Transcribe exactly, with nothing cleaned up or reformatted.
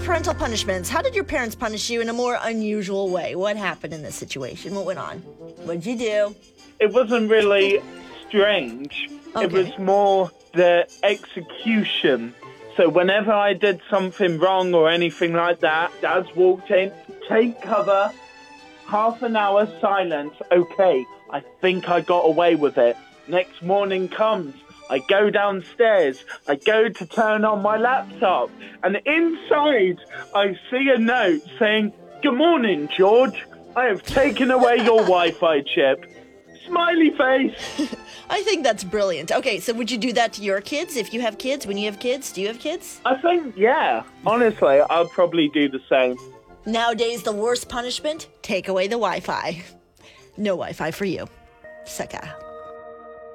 parental punishments. How did your parents punish you in a more unusual way? What happened in this situation? What went on? What'd you do? It wasn't really strange. Okay. It was more the execution. So whenever I did something wrong or anything like that, Dad walked in, take cover, half an hour silence. Okay, I think I got away with it. Next morning comes. I go downstairs, I go to turn on my laptop, and inside I see a note saying, "Good morning, George. I have taken away your Wi-Fi chip." Smiley face. I think that's brilliant. Okay, so would you do that to your kids if you have kids? When you have kids, do you have kids? I think, yeah. Honestly, I'll probably do the same. Nowadays, the worst punishment? Take away the Wi-Fi. No Wi-Fi for you. Sucker.